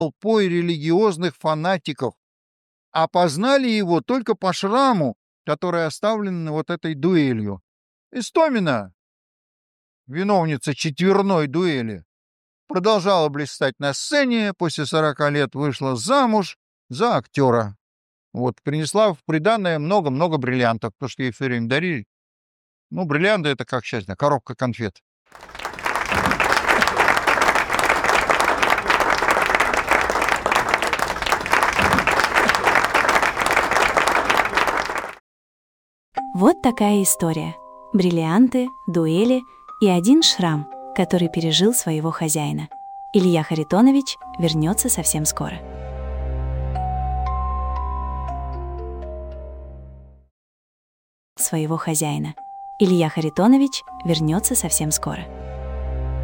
толпой религиозных фанатиков. Опознали его только по шраму, который оставлен вот этой дуэлью. Истомина, виновница четверной дуэли, продолжала блистать на сцене, после 40 лет вышла замуж за актера. Вот, принесла в приданое много-много бриллиантов, потому что ей все время дарили. Ну, бриллианты — это, как сейчас, коробка конфет. Вот такая история. Бриллианты, дуэли и один шрам, который пережил своего хозяина. Илья Харитонович вернется совсем скоро. Своего хозяина. Илья Харитонович вернется совсем скоро.